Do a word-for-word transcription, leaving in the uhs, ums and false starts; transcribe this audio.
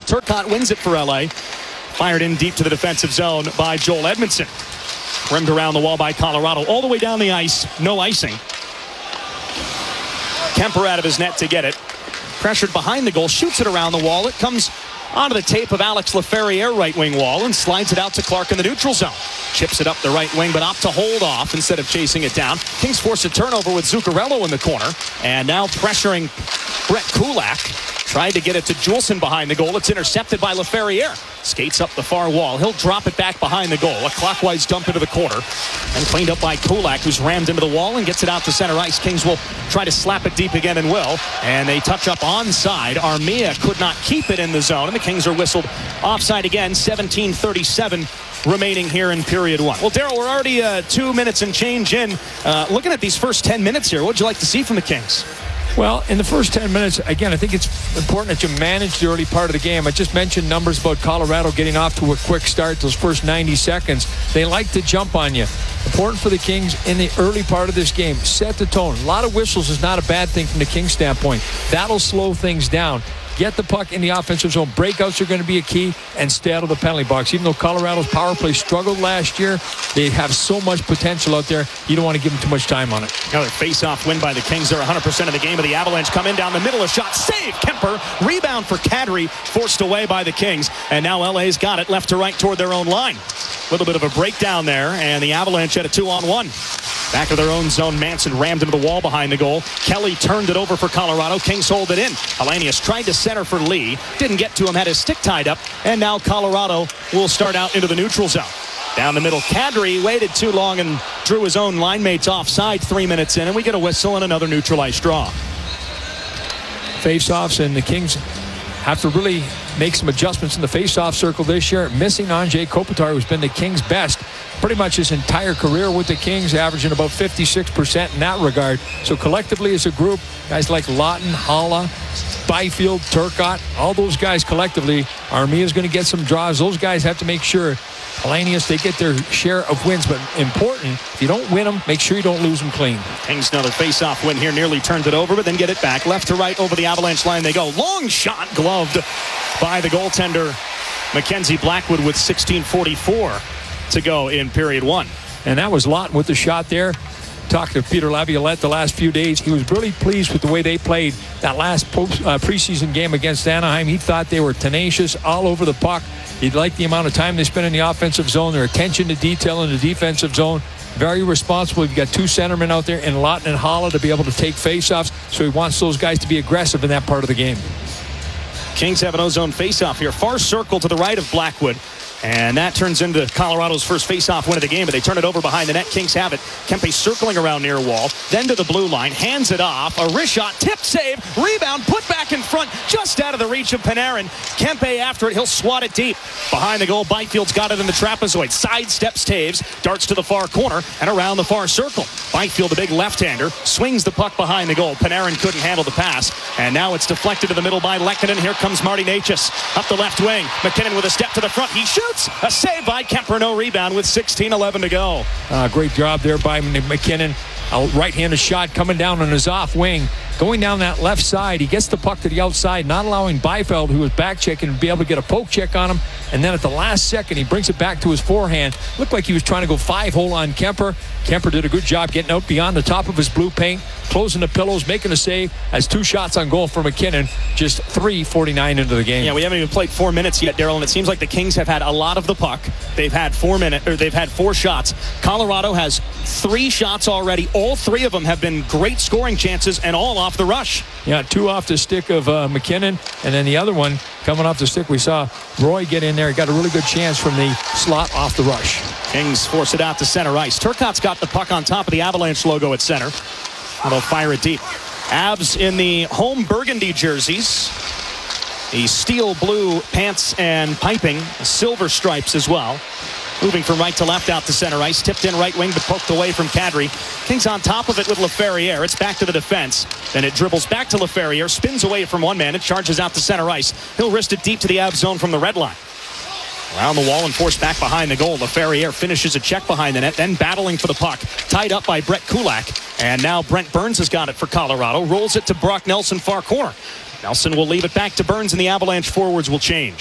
Turcotte wins it for L A. Fired in deep to the defensive zone by Joel Edmondson. Rimmed around the wall by Colorado. All the way down the ice. No icing. Kemper out of his net to get it. Pressured behind the goal. Shoots it around the wall. It comes onto the tape of Alex Laferriere, right wing wall, and slides it out to Clark in the neutral zone. Chips it up the right wing, but opt to hold off instead of chasing it down. Kings force a turnover with Zuccarello in the corner. And now pressuring Brett Kulak. Tried to get it to Juleson behind the goal. It's intercepted by Laferriere. Skates up the far wall. He'll drop it back behind the goal. A clockwise dump into the corner. And cleaned up by Kulak, who's rammed into the wall and gets it out to center ice. Kings will try to slap it deep again and will. And they touch up onside. Armia could not keep it in the zone. And the Kings are whistled offside again. seventeen thirty-seven remaining here in period one. Well, Daryl, we're already uh, two minutes and change in. Uh, looking at these first ten minutes here, what would you like to see from the Kings? Well, in the first ten minutes, again, I think it's important that you manage the early part of the game. I just mentioned numbers about Colorado getting off to a quick start those first ninety seconds. They like to jump on you. Important for the Kings in the early part of this game. Set the tone. A lot of whistles is not a bad thing from the Kings standpoint. That'll slow things down. Get the puck in the offensive zone. Breakouts are going to be a key, and stay out of the penalty box. Even though Colorado's power play struggled last year, they have so much potential out there. You don't want to give them too much time on it. Another face-off win by the Kings. They're one hundred percent of the game, of the Avalanche come in down the middle. A shot, save, Kemper. Rebound for Kadri, forced away by the Kings. And now L A's got it left to right toward their own line. A little bit of a breakdown there, and the Avalanche had a two-on-one. Back of their own zone, Manson rammed into the wall behind the goal. Kelly turned it over for Colorado. Kings hold it in. Hellenius tried to center for Lee. Didn't get to him, had his stick tied up. And now Colorado will start out into the neutral zone. Down the middle, Kadri waited too long and drew his own line mates offside three minutes in. And we get a whistle and another neutralized draw. Face-offs, and the Kings have to really make some adjustments in the face-off circle this year. Missing Anze Kopitar, who's been the Kings' best pretty much his entire career with the Kings, averaging about fifty-six percent in that regard. So collectively as a group, guys like Lawton, Haula, Byfield, Turcotte, all those guys collectively, Armia is going to get some draws. Those guys have to make sure Hellenius, they get their share of wins, but important, if you don't win them, make sure you don't lose them clean. Kings another face-off win here, nearly turned it over, but then get it back. Left to right over the Avalanche line they go. Long shot gloved by the goaltender, Mackenzie Blackwood, with sixteen forty-four to go in period one. And that was Lawton with the shot there. Talked to Peter Laviolette the last few days. He was really pleased with the way they played that last post, uh, preseason game against Anaheim. He thought they were tenacious all over the puck. He liked the amount of time they spent in the offensive zone, their attention to detail in the defensive zone. Very responsible. You've got two centermen out there in Lawton and Haula to be able to take faceoffs, so he wants those guys to be aggressive in that part of the game. Kings have an ozone faceoff here. Far circle to the right of Blackwood. And that turns into Colorado's first face-off win of the game, but they turn it over behind the net. Kings have it. Kempe circling around near wall, then to the blue line, hands it off. A wrist shot, tip save, rebound, put back in front, just out of the reach of Panarin. Kempe after it, he'll swat it deep. Behind the goal, Byfield's got it in the trapezoid. Sidesteps Taves, darts to the far corner, and around the far circle. Byfield, the big left-hander, swings the puck behind the goal. Panarin couldn't handle the pass, and now it's deflected to the middle by Lehkonen. Here comes Marty Necas up the left wing. McKinnon with a step to the front. He shoots. A save by Kemper, no rebound with sixteen eleven to go. Uh, great job there by McKinnon. A right-handed shot coming down on his off wing. Going down that left side, he gets the puck to the outside, not allowing Byfield, who was back checking, to be able to get a poke check on him. And then at the last second, he brings it back to his forehand. Looked like he was trying to go five-hole on Kemper. Kemper did a good job getting out beyond the top of his blue paint, closing the pillows, making a save. As two shots on goal for McKinnon, just three forty-nine into the game. Yeah, we haven't even played four minutes yet, Daryl, and it seems like the Kings have had a lot of the puck. They've had four minutes, or they've had four shots. Colorado has three shots already. All three of them have been great scoring chances, and all off the rush. Yeah, two off the stick of uh, McKinnon, and then the other one coming off the stick. We saw Roy get in there. He got a really good chance from the slot off the rush. Kings force it out to center ice. Turcotte's got the puck on top of the Avalanche logo at center. And they'll fire it deep. Avs in the home burgundy jerseys. The steel blue pants and piping. Silver stripes as well. Moving from right to left out to center ice. Tipped in right wing, but poked away from Kadri. Kings on top of it with Laferriere. It's back to the defense. Then it dribbles back to Laferriere. Spins away from one man. It charges out to center ice. He'll wrist it deep to the Avs zone from the red line. Around the wall and forced back behind the goal. Laferriere finishes a check behind the net, then battling for the puck. Tied up by Brett Kulak. And now Brent Burns has got it for Colorado. Rolls it to Brock Nelson, far corner. Nelson will leave it back to Burns, and the Avalanche forwards will change.